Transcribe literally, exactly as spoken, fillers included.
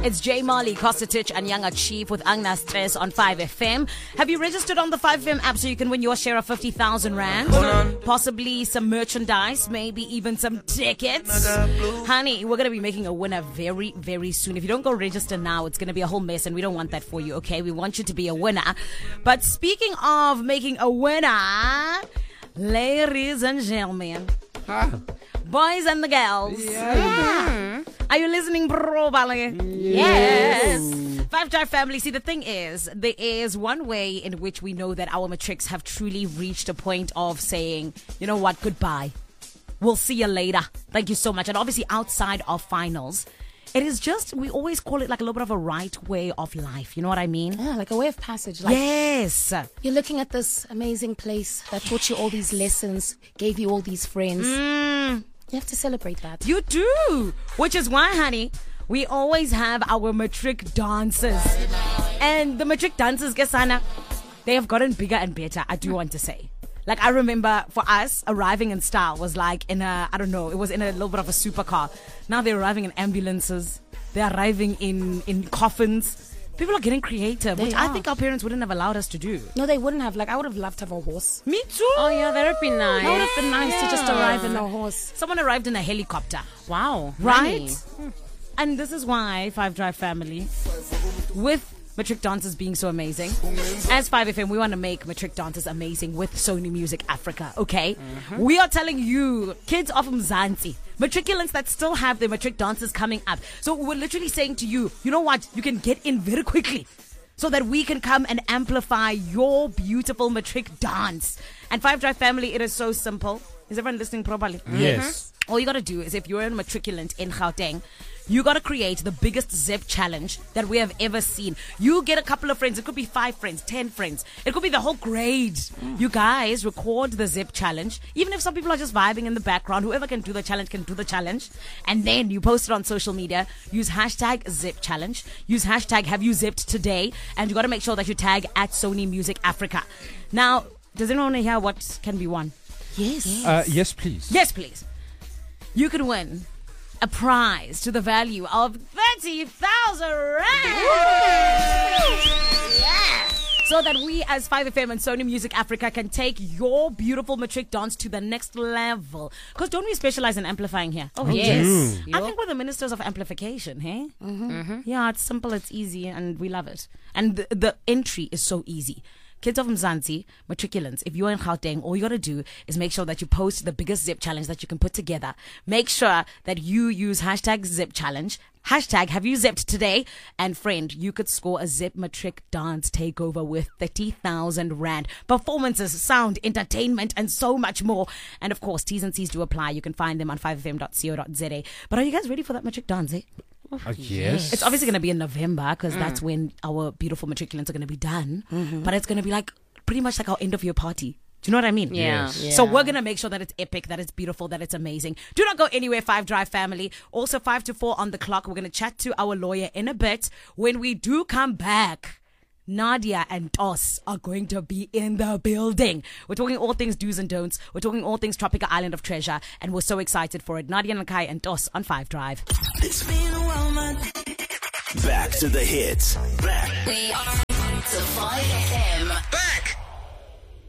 It's J Marley, Kostatich, and Younger Chief with Agna Stress on five F M. Have you registered on the five F M app so you can win your share of fifty thousand rand? Possibly some merchandise, maybe even some tickets. Honey, we're going to be making a winner very, very soon. If you don't go register now, it's going to be a whole mess, and we don't want that for you, okay? We want you to be a winner. But speaking of making a winner, ladies and gentlemen, Huh? boys and the girls, Yeah. are you listening, bro? Yes. Five Drive family. See, the thing is, there is one way in which we know that our matrics have truly reached a point of saying, you know what, goodbye. We'll see you later. Thank you so much. And obviously, outside of finals, it is just, we always call it like a little bit of a right way of life. You know what I mean? Yeah, like a way of passage. Like Yes. you're looking at this amazing place that taught you all these lessons, gave you all these friends. Mm, You have to celebrate that. you do. Which is why, honey, we always have our matric dances. And the matric dances, Gesana, they have gotten bigger and better, I do want to say. Like, I remember for us, arriving in style was like in a, I don't know, it was in a little bit of a supercar. Now they're arriving in ambulances. They're arriving in, in coffins. People are getting creative, They which I are. think our parents wouldn't have allowed us to do. No, they wouldn't have. Like, I would have loved to have a horse. Me too. Oh, yeah, that would be nice. That would have been nice to just arrive in a horse. Someone arrived in a helicopter. Wow. Right? Nice. And this is why Five Drive family, with Matric Dancers being so amazing, as five F M, we want to make Matric Dancers amazing with Sony Music Africa, okay? We are telling you, kids of Mzansi, matriculants that still have their Matric Dancers coming up. So we're literally saying to you, you know what? You can get in very quickly so that we can come and amplify your beautiful Matric dance. And Five Drive family, it is so simple. Is everyone listening properly? Yes. All you got to do is, if you're a matriculant in Gauteng, you got to create the biggest zip challenge that we have ever seen. You get a couple of friends. It could be five friends, ten friends. It could be the whole grade. You guys record the zip challenge. Even if some people are just vibing in the background, whoever can do the challenge can do the challenge. And then you post it on social media. Use hashtag zip challenge. Use hashtag have you zipped today. And you got to make sure that you tag at Sony Music Africa. Now, does anyone want to hear what can be won? Yes. Uh, yes, please. Yes, please. You can win a prize to the value of thirty thousand rand. Yeah. So that we as five F M and Sony Music Africa can take your beautiful matric dance to the next level. Because don't we specialize in amplifying here? Oh, yes. I think we're the ministers of amplification, hey? Mm-hmm. Yeah, it's simple, it's easy, and we love it. And the, the entry is so easy. Kids of Mzansi, matriculants, if you're in Gauteng, all you got to do is make sure that you post the biggest zip challenge that you can put together. Make sure that you use hashtag zip challenge, hashtag have you zipped today, and friend, you could score a zip matric dance takeover with thirty thousand rand. Performances, sound, entertainment, and so much more. And of course, T's and C's do apply. You can find them on five f m dot co dot z a. But are you guys ready for that matric dance, eh? Uh, yes. It's obviously going to be in November because that's when our beautiful matriculants are going to be done. But it's going to be like pretty much like our end of year party. Do you know what I mean? Yeah. Yes. Yeah. So we're going to make sure that it's epic, that it's beautiful, that it's amazing. Do not go anywhere, Five Drive family. Also, five to four on the clock. We're going to chat to our lawyer in a bit. When we do come back, Nadia and Tos are going to be in the building. We're talking all things do's and don'ts. We're talking all things Tropical Island of Treasure. And we're so excited for it. Nadia Nakai and Tos on five Drive. It's been a while, man. Back to the hits. Back. We are to five F M. Back.